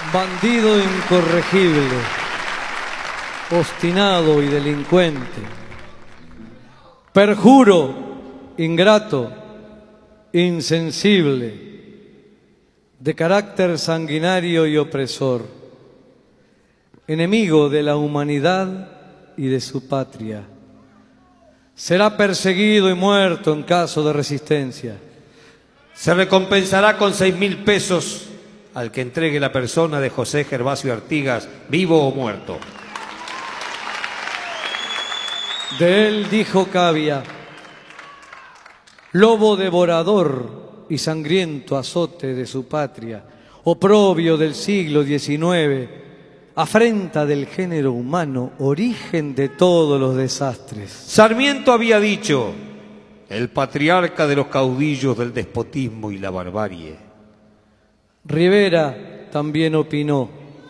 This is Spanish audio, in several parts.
bandido incorregible, obstinado y delincuente, perjuro, ingrato, insensible, de carácter sanguinario y opresor, enemigo de la humanidad y de su patria. Será perseguido y muerto en caso de resistencia. Se recompensará con 6.000 pesos al que entregue la persona de José Gervasio Artigas, vivo o muerto. De él dijo Cavia: lobo devorador y sangriento azote de su patria, oprobio del siglo XIX, afrenta del género humano, origen de todos los desastres. Sarmiento había dicho: el patriarca de los caudillos del despotismo y la barbarie. Rivera también opinó: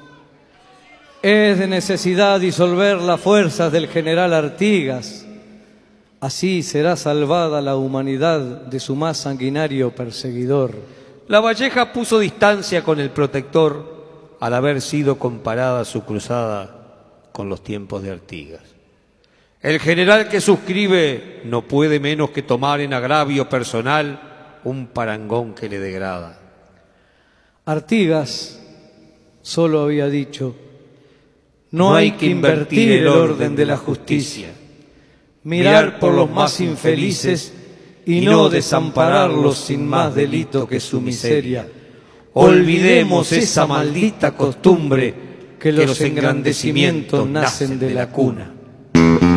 es de necesidad disolver las fuerzas del general Artigas, así será salvada la humanidad de su más sanguinario perseguidor. Lavalleja puso distancia con el protector al haber sido comparada su cruzada con los tiempos de Artigas. El general que suscribe no puede menos que tomar en agravio personal un parangón que le degrada. Artigas solo había dicho: no hay que invertir el orden de la justicia, mirar por los más infelices y no desampararlos sin más delito que su miseria. Olvidemos esa maldita costumbre que los engrandecimientos nacen de la cuna.